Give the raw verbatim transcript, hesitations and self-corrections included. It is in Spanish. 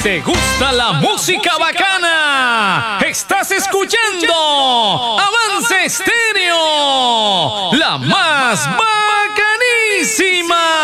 ¿Te gusta la música bacana? Estás escuchando Avance Estéreo, la más bacanísima.